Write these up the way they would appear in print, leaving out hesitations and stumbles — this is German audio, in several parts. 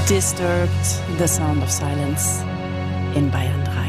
Disturbed, The Sound of Silence in Bayern 3.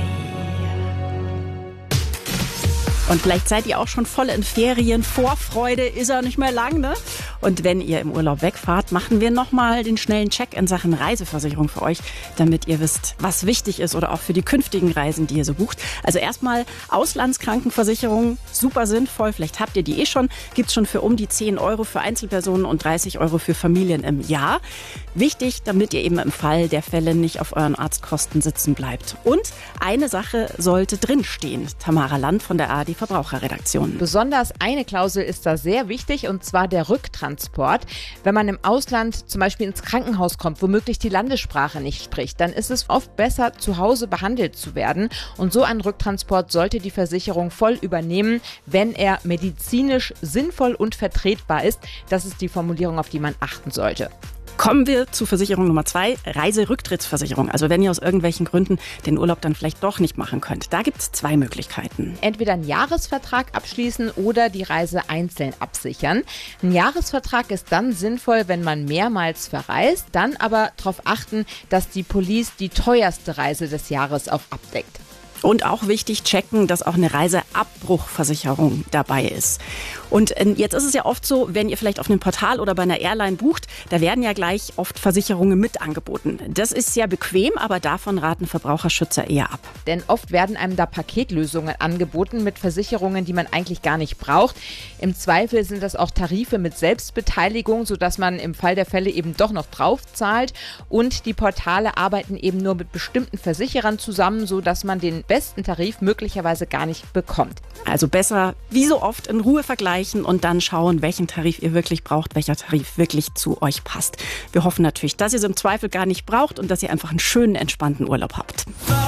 Und vielleicht seid ihr auch schon voll in Ferien. Vorfreude ist ja nicht mehr lang, ne? Und wenn ihr im Urlaub wegfahrt, machen wir nochmal den schnellen Check in Sachen Reiseversicherung für euch, damit ihr wisst, was wichtig ist oder auch für die künftigen Reisen, die ihr so bucht. Also erstmal Auslandskrankenversicherung, super sinnvoll. Vielleicht habt ihr die schon. Gibt's schon für um die 10 € für Einzelpersonen und 30 € für Familien im Jahr. Wichtig, damit ihr eben im Fall der Fälle nicht auf euren Arztkosten sitzen bleibt. Und eine Sache sollte drinstehen. Tamara Land von der ARD Verbraucherredaktion. Besonders eine Klausel ist da sehr wichtig, und zwar der Rücktransport. Wenn man im Ausland zum Beispiel ins Krankenhaus kommt, womöglich die Landessprache nicht spricht, dann ist es oft besser, zu Hause behandelt zu werden. Und so einen Rücktransport sollte die Versicherung voll übernehmen, wenn er medizinisch sinnvoll und vertretbar ist. Das ist die Formulierung, auf die man achten sollte. Kommen wir zu Versicherung Nummer 2, Reiserücktrittsversicherung. Also wenn ihr aus irgendwelchen Gründen den Urlaub dann vielleicht doch nicht machen könnt. Da gibt es 2 Möglichkeiten. Entweder einen Jahresvertrag abschließen oder die Reise einzeln absichern. Ein Jahresvertrag ist dann sinnvoll, wenn man mehrmals verreist. Dann aber darauf achten, dass die Police die teuerste Reise des Jahres auch abdeckt. Und auch wichtig checken, dass auch eine Reiseabbruchversicherung dabei ist. Und jetzt ist es ja oft so, wenn ihr vielleicht auf einem Portal oder bei einer Airline bucht, da werden ja gleich oft Versicherungen mit angeboten. Das ist sehr bequem, aber davon raten Verbraucherschützer eher ab. Denn oft werden einem da Paketlösungen angeboten mit Versicherungen, die man eigentlich gar nicht braucht. Im Zweifel sind das auch Tarife mit Selbstbeteiligung, sodass man im Fall der Fälle eben doch noch drauf zahlt. Und die Portale arbeiten eben nur mit bestimmten Versicherern zusammen, sodass man den besten Tarif möglicherweise gar nicht bekommt. Also besser, wie so oft, in Ruhe vergleichen und dann schauen, welchen Tarif ihr wirklich braucht, welcher Tarif wirklich zu euch passt. Wir hoffen natürlich, dass ihr es im Zweifel gar nicht braucht und dass ihr einfach einen schönen, entspannten Urlaub habt.